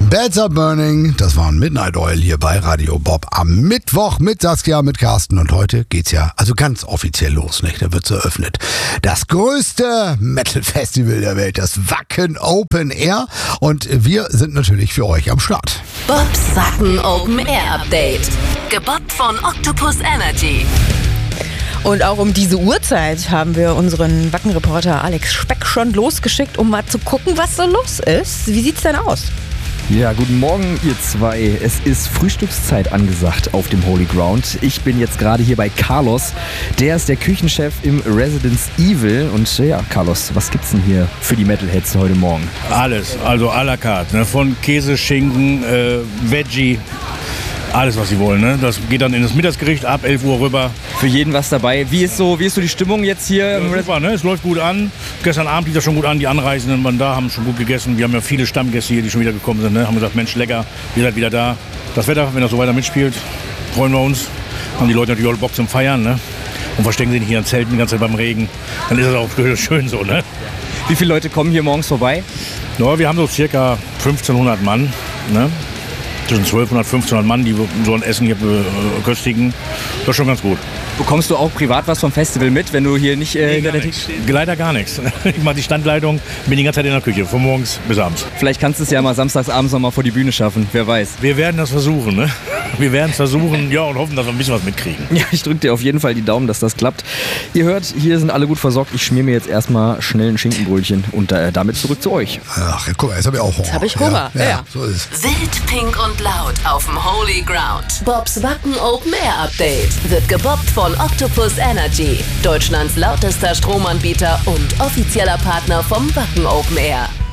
Beds Are Burning, das war ein Midnight Oil hier bei Radio Bob am Mittwoch mit Saskia, mit Carsten und heute geht's ja also ganz offiziell los, nicht? Da wird's eröffnet. Das größte Metal-Festival der Welt, das Wacken Open Air und wir sind natürlich für euch am Start. Bobs Wacken Open Air Update. Gebobbt von Octopus Energy. Und auch um diese Uhrzeit haben wir unseren Wacken-Reporter Alex Speck schon losgeschickt, um mal zu gucken, was so los ist. Wie sieht's denn aus? Ja, guten Morgen ihr zwei. Es ist Frühstückszeit angesagt auf dem Holy Ground. Ich bin jetzt gerade hier bei Carlos. Der ist der Küchenchef im Residence Evil. Und ja, Carlos, was gibt's denn hier für die Metalheads heute Morgen? Alles, also à la carte, ne? Von Käse, Schinken, Veggie, alles was sie wollen. Ne? Das geht dann in das Mittagsgericht ab 11 Uhr rüber. Für jeden was dabei. Wie ist so die Stimmung jetzt hier? Ja, super, ne? Es läuft gut an. Gestern Abend lief das schon gut an. Die Anreisenden waren da, haben schon gut gegessen. Wir haben ja viele Stammgäste hier, die schon wieder gekommen sind. Ne? Haben gesagt, Mensch, lecker, ihr seid wieder da. Das Wetter, wenn das so weiter mitspielt, freuen wir uns. Haben die Leute natürlich auch Bock zum Feiern. Ne? Und verstecken sich nicht hier in Zelten die ganze Zeit beim Regen. Dann ist das auch schön so. Ne? Wie viele Leute kommen hier morgens vorbei? Ja, wir haben so circa 1500 Mann. Ne? Zwischen 1200 und 1500 Mann, die so ein Essen hier beköstigen. Das ist schon ganz gut. Bekommst du auch privat was vom Festival mit, wenn du hier nicht hinter der Theke? Leider gar nichts. Ich mache die Standleitung, bin die ganze Zeit in der Küche, von morgens bis abends. Vielleicht kannst du es ja mal samstagsabends noch mal vor die Bühne schaffen, wer weiß. Wir werden das versuchen, ne? Wir werden es versuchen, ja, und hoffen, dass wir ein bisschen was mitkriegen. Ja, ich drücke dir auf jeden Fall die Daumen, dass das klappt. Ihr hört, hier sind alle gut versorgt. Ich schmier mir jetzt erstmal schnell ein Schinkenbrötchen und damit zurück zu euch. Ach, guck mal, jetzt habe ich auch Hunger. Jetzt habe ich Hunger, ja. So ist es. Wild, pink und laut auf dem Holy Ground. Bobs Wacken Open Air Update wird gebobbt von Octopus Energy, Deutschlands lautester Stromanbieter und offizieller Partner vom Wacken Open Air.